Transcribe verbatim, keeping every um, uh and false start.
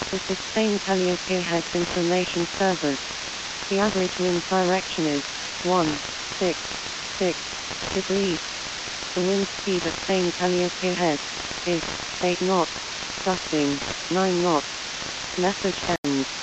This is Spain Calliope Heads Information Service. The average wind direction is one six six degrees. The wind speed at Spain Calliope Heads is eight knots, gusting nine knots. Message ends.